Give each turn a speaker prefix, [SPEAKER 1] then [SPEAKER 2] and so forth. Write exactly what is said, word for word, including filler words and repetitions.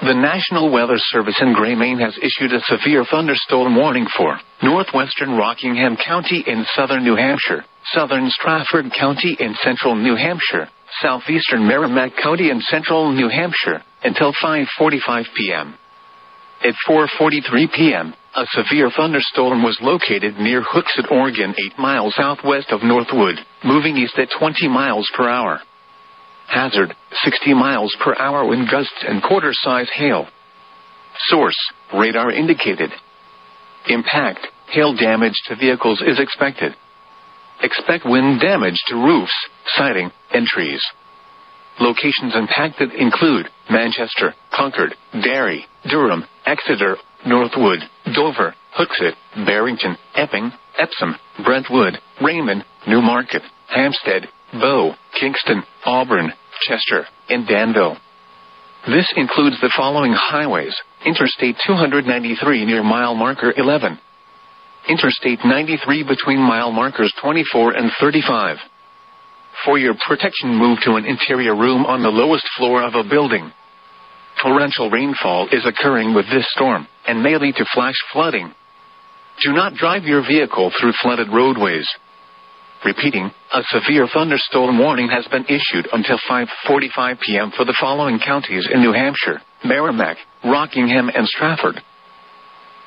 [SPEAKER 1] The National Weather Service in Gray, Maine has issued a severe thunderstorm warning for northwestern Rockingham County in southern New Hampshire, southern Strafford County in central New Hampshire, southeastern Merrimack County in central New Hampshire, until five forty-five p.m. At four forty-three p.m., a severe thunderstorm was located near Hooksett, Oregon, eight miles southwest of Northwood, moving east at twenty miles per hour. Hazard, sixty miles per hour wind gusts and quarter-size hail. Source, radar indicated. Impact, hail damage to vehicles is expected. Expect wind damage to roofs, siding, and trees. Locations impacted include Manchester, Concord, Derry, Durham, Exeter, Northwood, Dover, Hooksett, Barrington, Epping, Epsom, Brentwood, Raymond, Newmarket, Hampstead, Bow, Kingston, Auburn, Chester, and Danville. This includes the following highways: Interstate two ninety-three near mile marker eleven. Interstate ninety-three between mile markers twenty-four and thirty-five. For your protection, move to an interior room on the lowest floor of a building. Torrential rainfall is occurring with this storm and may lead to flash flooding. Do not drive your vehicle through flooded roadways. Repeating, a severe thunderstorm warning has been issued until five forty-five p.m. for the following counties in New Hampshire: Merrimack, Rockingham, and Strafford.